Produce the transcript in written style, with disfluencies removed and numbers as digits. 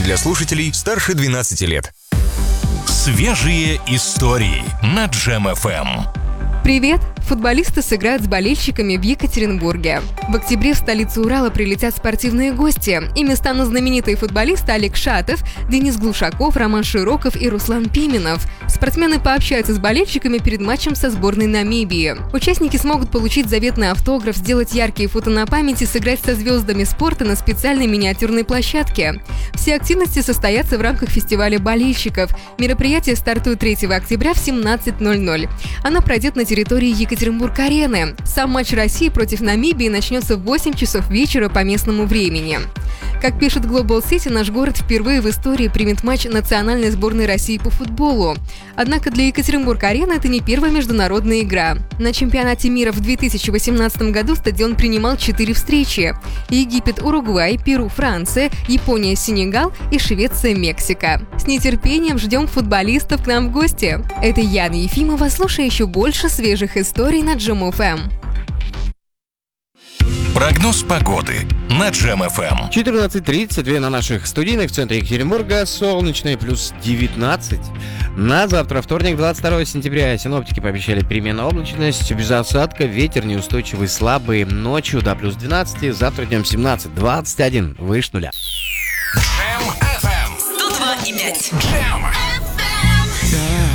для слушателей старше 12 лет. Свежие истории на Джем ФМ. Привет! Футболисты сыграют с болельщиками в Екатеринбурге. В октябре в столицу Урала прилетят спортивные гости. Ими станут знаменитые футболисты Олег Шатов, Денис Глушаков, Роман Широков и Руслан Пименов. Спортсмены пообщаются с болельщиками перед матчем со сборной Намибии. Участники смогут получить заветный автограф, сделать яркие фото на память и сыграть со звездами спорта на специальной миниатюрной площадке. Все активности состоятся в рамках фестиваля болельщиков. Мероприятие стартует 3 октября в 17:00. Оно пройдет на территории Екатеринбург-арены. Сам матч России против Намибии начнется в 8 часов вечера по местному времени. Как пишет Global City, наш город впервые в истории примет матч национальной сборной России по футболу. Однако для Екатеринбург-арены это не первая международная игра. На чемпионате мира в 2018 году стадион принимал 4 встречи: Египет, Уругвай, Перу, Франция, Япония, Сенегал и Швеция, Мексика. С нетерпением ждем футболистов к нам в гости. Это Яна Ефимова. Слушай еще больше свежих историй на Джем ФМ. Прогноз погоды на Джем ФМ. 14:32 на наших студийных в центре Екатеринбурга. Солнечный плюс 19. На завтра, вторник, 22 сентября, синоптики пообещали переменную облачность, без осадка, ветер неустойчивый, слабый, ночью до плюс 12, завтра днем 17-21, выше нуля. Джем ФМ 102,5. Джем.